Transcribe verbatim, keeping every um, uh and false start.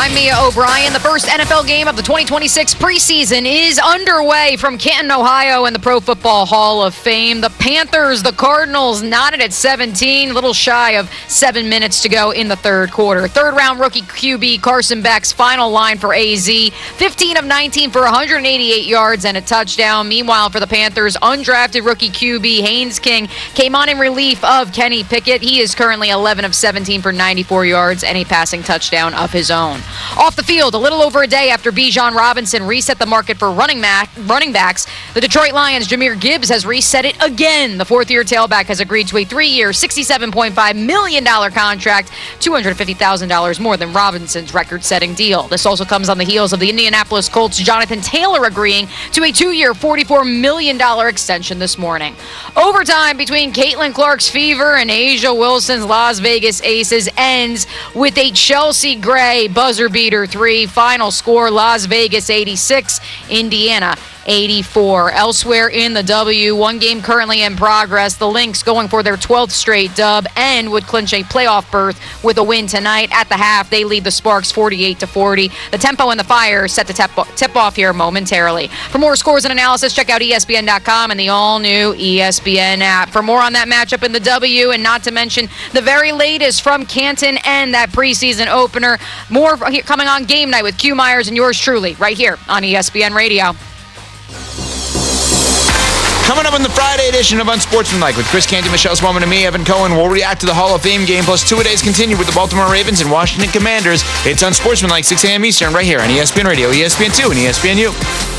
I'm Mia O'Brien. The first N F L game of the twenty twenty-six preseason is underway from Canton, Ohio, in the Pro Football Hall of Fame. The Panthers, the Cardinals, knotted at seventeen, a little shy of seven minutes to go in the third quarter. Third-round rookie Q B Carson Beck's final line for A Z, fifteen of nineteen for one hundred eighty-eight yards and a touchdown. Meanwhile, for the Panthers, undrafted rookie Q B Haynes King came on in relief of Kenny Pickett. He is currently eleven of seventeen for ninety-four yards and a passing touchdown of his own. Off the field, a little over a day after Bijan Robinson reset the market for running, ma- running backs, the Detroit Lions' Jahmyr Gibbs has reset it again. The fourth-year tailback has agreed to a three-year, sixty-seven point five million dollars contract, two hundred fifty thousand dollars more than Robinson's record-setting deal. This also comes on the heels of the Indianapolis Colts' Jonathan Taylor agreeing to a two-year, forty-four million dollars extension this morning. Overtime between Caitlin Clark's Fever and Asia Wilson's Las Vegas Aces ends with a Chelsea Gray buzzer beater three. Final score, Las Vegas eighty-six, Indiana eighty-four. Elsewhere in the W, one game currently in progress. The Lynx going for their twelfth straight dub and would clinch a playoff berth with a win tonight. At the half, they lead the Sparks forty-eight to forty. The Tempo and the Fire set to tip, tip off here momentarily. For more scores and analysis, check out E S P N dot com and the all-new E S P N app. For more on that matchup in the W, and not to mention the very latest from Canton and that preseason opener, more coming on Game Night with Q Myers and yours truly right here on E S P N Radio. Coming up in the Friday edition of Unsportsmanlike with Chris Canty, Michelle Smallman, and me, Evan Cohen, we'll react to the Hall of Fame game, plus two-a-days continue with the Baltimore Ravens and Washington Commanders. It's Unsportsmanlike, six a.m. Eastern, right here on E S P N Radio, E S P N two, and E S P N U.